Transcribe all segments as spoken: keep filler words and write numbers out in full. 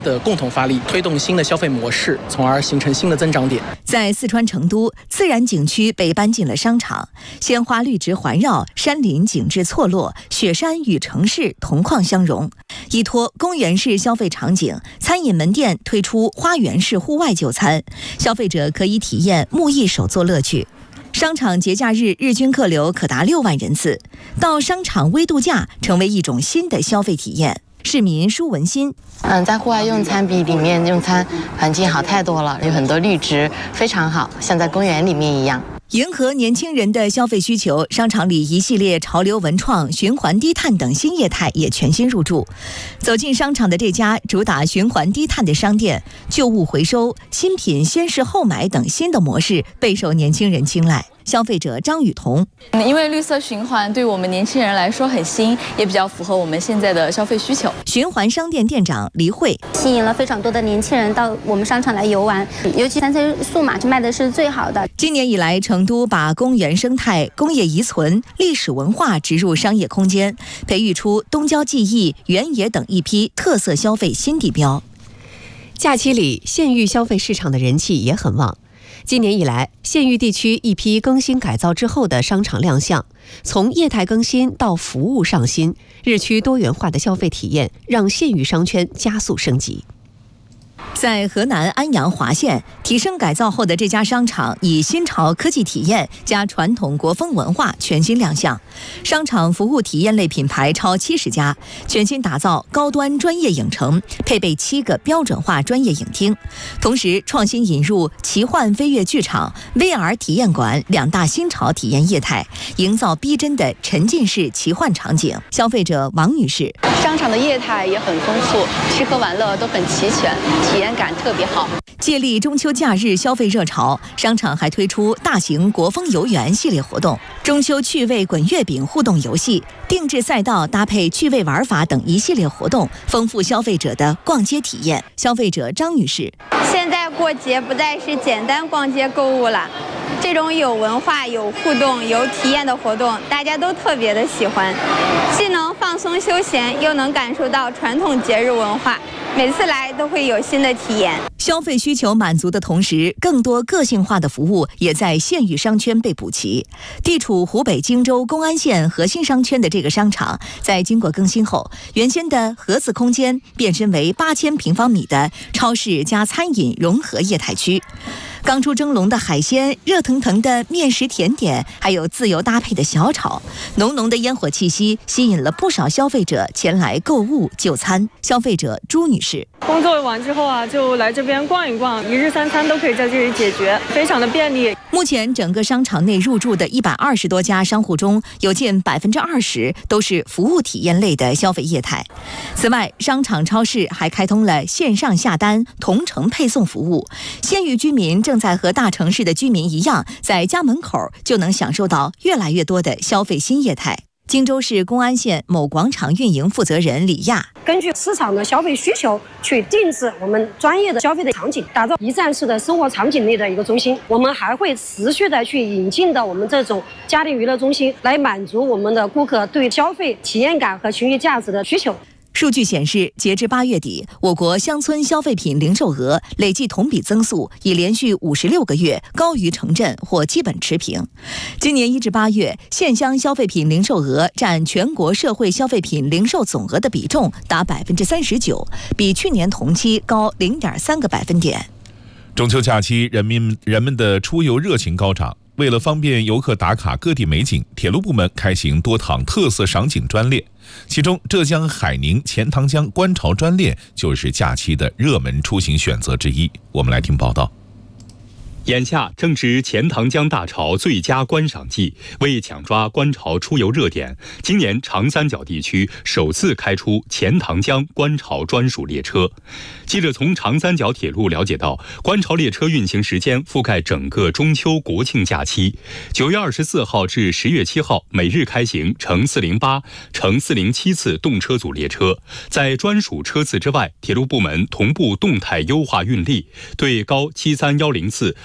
的共同发力，推动新的消费模式，从而形成新的增长点。 在四川成都，自然景区被搬进了商场，鲜花绿植环绕，山林景致错落，雪山与城市同框相融。依托公园式消费场景，餐饮门店推出花园式户外就餐，消费者可以体验木艺手作乐趣。商场节假日日均客流可达六万人次，到商场微度假成为一种新的消费体验。市民舒文新， 嗯，在户外用餐比里面用餐环境好太多了，有很多绿植，非常好，像在公园里面一样。 迎合年轻人的消费需求，商场里一系列潮流文创、循环低碳等新业态也全新入驻。走进商场的这家主打循环低碳的商店，旧物回收、新品先试后买等新的模式备受年轻人青睐。消费者张雨桐， 因为绿色循环对我们年轻人来说很新，也比较符合我们现在的消费需求。 循环商店店长黎慧， 吸引了非常多的年轻人到我们商场来游玩，尤其三 C 数码卖的是最好的。 今年以来，成都把公园生态、工业遗存、历史文化植入商业空间，培育出东郊记忆、原野等一批特色消费新地标。 假期里，县域消费市场的人气也很旺。今年以来，县域地区一批更新改造之后的商场亮相，从业态更新到服务上新，日趋多元化的消费体验让县域商圈加速升级。 在河南安阳华县，提升改造后的这家商场以新潮科技体验加传统国风文化全新亮相。商场服务体验类品牌超七十家，全新打造高端专业影城，配备七个标准化专业影厅，同时创新引入奇幻飞跃剧场、V R 体验馆两大新潮体验业态，营造逼真的沉浸式奇幻场景。消费者王女士， 商场的业态也很丰富，吃喝玩乐都很齐全，体验感特别好。 借力中秋假日消费热潮，商场还推出大型国风游园系列活动，中秋趣味滚月饼互动游戏、定制赛道搭配趣味玩法等一系列活动，丰富消费者的逛街体验。消费者张女士， 现在过节不再是简单逛街购物了，这种有文化、有互动、有体验的活动，大家都特别的喜欢，既能放松休闲，又能感受到传统节日文化。每次来都会有新的体验。 消费需求满足的同时，更多个性化的服务也在县域商圈被补齐。地处湖北荆州公安县核心商圈的这个商场，在经过更新后，原先的盒子空间变身为八千平方米的超市加餐饮融合业态区。刚出蒸笼的海鲜，热腾腾的面食甜点，还有自由搭配的小炒，浓浓的烟火气息吸引了不少消费者前来购物就餐。消费者朱女士， 工作完之后啊，就来这边逛一逛，一日三餐都可以在这里解决，非常的便利。 目前整个商场内入驻的一百二十多家商户中，有近百分之二十都是服务体验类的消费业态。此外，商场超市还开通了线上下单、同城配送服务，县域居民正在和大城市的居民一样，在家门口就能享受到越来越多的消费新业态。荆州市公安县某广场运营负责人李亚， 根据市场的消费需求去定制我们专业的消费的场景，打造一站式的生活场景类的一个中心。我们还会持续的去引进的我们这种家庭娱乐中心，来满足我们的顾客对消费体验感和情绪价值的需求。 数据显示，截至八月底，我国乡村消费品零售额累计同比增速已连续五十六个月高于城镇或基本持平。今年一至八月，县乡消费品零售额占全国社会消费品零售总额的比重达百分之三十九，比去年同期高零点三个百分点。 中秋假期，人民人们的出游热情高涨。为了方便游客打卡各地美景，铁路部门开行多趟特色赏景专列，其中浙江海宁钱塘江观潮专列就是假期的热门出行选择之一。我们来听报道。 眼下正值钱塘江大潮最佳观赏季，为抢抓观潮出游热点，今年长三角地区首次开出钱塘江观潮专属列车。记者从长三角铁路了解到，观潮列车运行时间覆盖整个中秋国庆假期，九月二十四号至十月七号每日开行乘四零八、乘四零七次动车组列车。在专属车次之外，铁路部门同步动态优化运力，对高七三一零次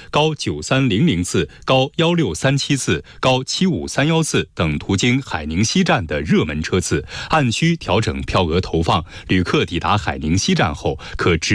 高九三零零次、高一六三七次、高七五三一次等途经海宁西站的热门车次，按需调整票额投放。旅客抵达海宁西站后，可直